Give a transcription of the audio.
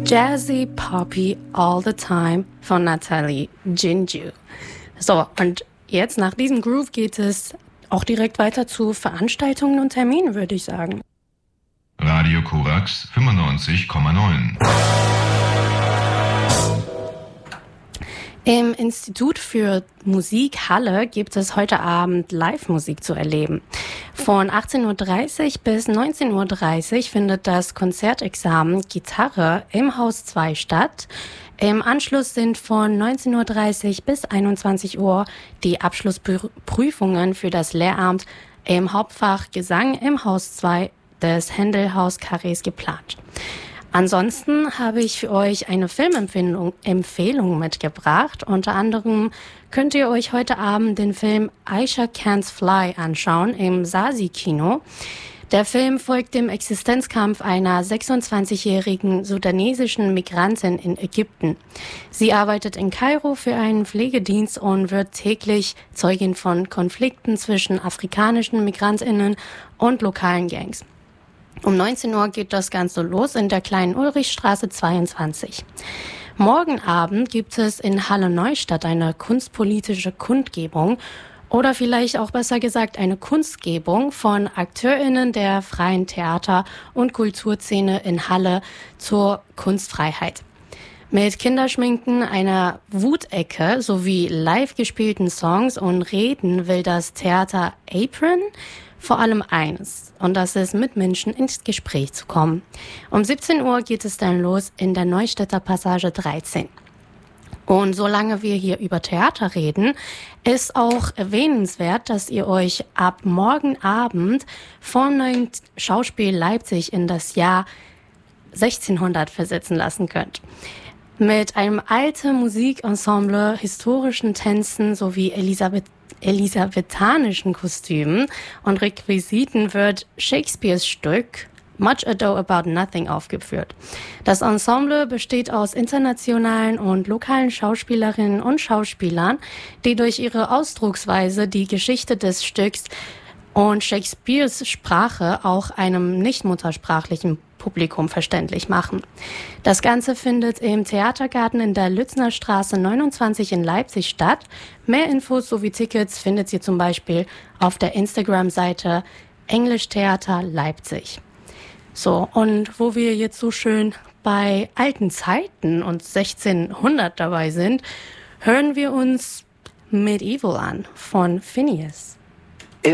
Jazzy Poppy All the Time von Nathalie Jinju. So, und jetzt nach diesem Groove geht es auch direkt weiter zu Veranstaltungen und Terminen, würde ich sagen. Radio Korax 95,9. Im Institut für Musik Halle gibt es heute Abend Live-Musik zu erleben. Von 18.30 Uhr bis 19.30 Uhr findet das Konzertexamen Gitarre im Haus 2 statt. Im Anschluss sind von 19.30 Uhr bis 21 Uhr die Abschlussprüfungen für das Lehramt im Hauptfach Gesang im Haus 2 des Händel-Haus-Karrees geplant. Ansonsten habe ich für euch eine Filmempfehlung mitgebracht. Unter anderem könnt ihr euch heute Abend den Film Aisha Can't Fly anschauen im Sasi-Kino. Der Film folgt dem Existenzkampf einer 26-jährigen sudanesischen Migrantin in Ägypten. Sie arbeitet in Kairo für einen Pflegedienst und wird täglich Zeugin von Konflikten zwischen afrikanischen MigrantInnen und lokalen Gangs. Um 19 Uhr geht das Ganze los in der kleinen Ulrichstraße 22. Morgen Abend gibt es in Halle Neustadt eine kunstpolitische Kundgebung oder vielleicht auch besser gesagt eine Kunstgebung von AkteurInnen der freien Theater- und Kulturszene in Halle zur Kunstfreiheit. Mit Kinderschminken, einer Wutecke sowie live gespielten Songs und Reden will das Theater Apron vor allem eines, und das ist, mit Menschen ins Gespräch zu kommen. Um 17 Uhr geht es dann los in der Neustädter Passage 13. Und solange wir hier über Theater reden, ist auch erwähnenswert, dass ihr euch ab morgen Abend vom neuen Schauspiel Leipzig in das Jahr 1600 versetzen lassen könnt. Mit einem alten Musikensemble, historischen Tänzen sowie elisabethanischen Kostümen und Requisiten wird Shakespeares Stück Much Ado About Nothing aufgeführt. Das Ensemble besteht aus internationalen und lokalen Schauspielerinnen und Schauspielern, die durch ihre Ausdrucksweise die Geschichte des Stücks und Shakespeares Sprache auch einem nicht-muttersprachlichen Publikum verständlich machen. Das Ganze findet im Theatergarten in der Lützner Straße 29 in Leipzig statt. Mehr Infos sowie Tickets findet ihr zum Beispiel auf der Instagram-Seite Englisch Theater Leipzig. So, und wo wir jetzt so schön bei alten Zeiten und 1600 dabei sind, hören wir uns Medieval an von Phineas.